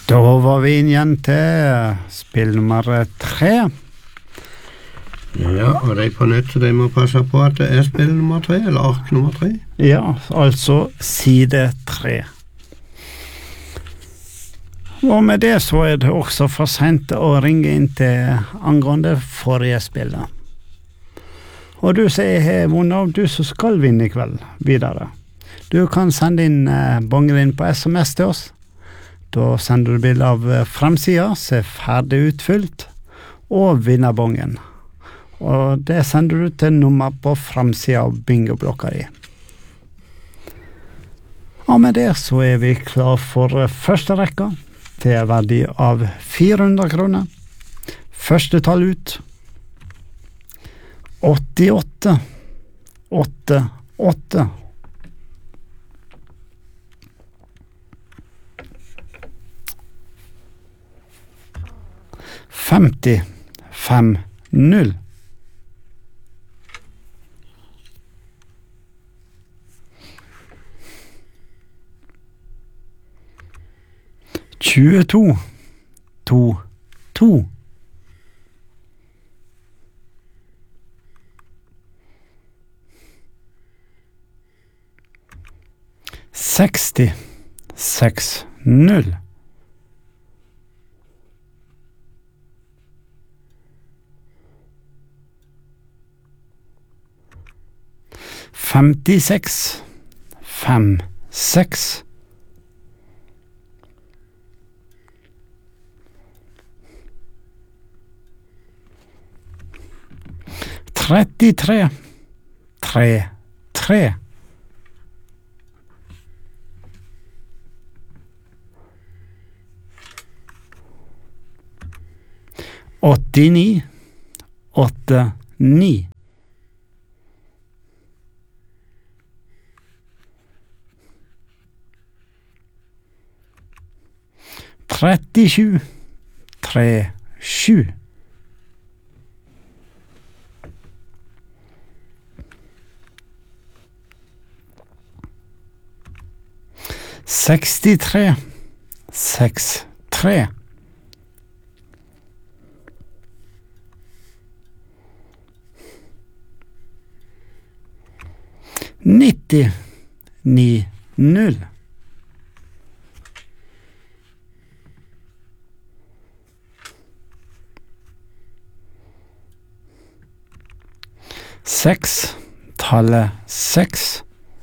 Da var vi inn igjen til spill nummer 3. Ja, og de på nett, så de må passe på at det spill nummer 3, eller ark nummer 3. Ja, altså side 3. Og med det så det også for sent å ringe inn til angående forrige spillet. Og du sier, Mona, du som skal vinne I kveld videre. Du kan sende inn bongen din på SMS til oss. Da sender du bilde av framsida, som ferdig utfylt, og vinnerbongen. Og det sender du til nummer på framsida av bingoblokka di. Og med det så vi klar for første rekka, til verdi av 400 kroner. Første tall ut. 88, 8, 8. 50, 5, 0. 22, 2, 2. 60, 6, 0. 56, 5, 6. 33, 3, 3. 89, 8, 9. 37, 3, 7. 63, 6, 3. 90, 9, 0. 6, tallet 6.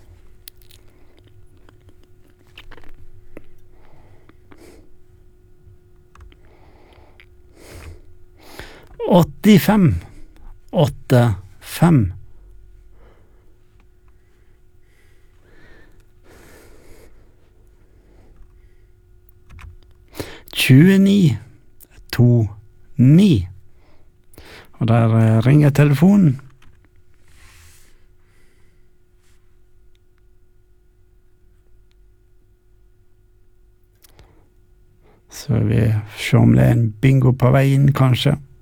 85, 8, 5. 29, 2, 9. Og der ringer telefonen. Så vi ser om det en bingo på vei inn, kanskje.